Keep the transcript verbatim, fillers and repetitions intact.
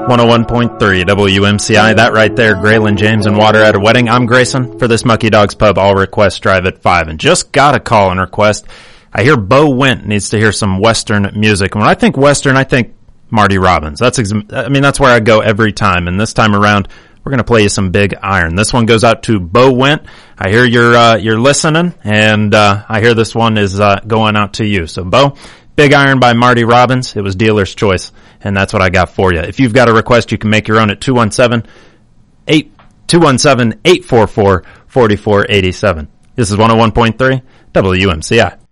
one oh one point three W M C I. That right there, Graylin James and Water at a Wedding. I'm Grayson for this Mucky Dogs Pub All Request Drive at five. And just got a call and request. I hear Bo Went needs to hear some Western music. And when I think Western, I think Marty Robbins. That's, ex- I mean, that's where I go every time. And this time around, we're going to play you some Big Iron. This one goes out to Bo Went. I hear you're, uh, you're listening, and, uh, I hear this one is, uh, going out to you. So, Bo, Big Iron by Marty Robbins. It was dealer's choice, and that's what I got for you. If you've got a request, you can make your own at two one seven, eight four four, four four eight seven. This is one oh one point three W M C I.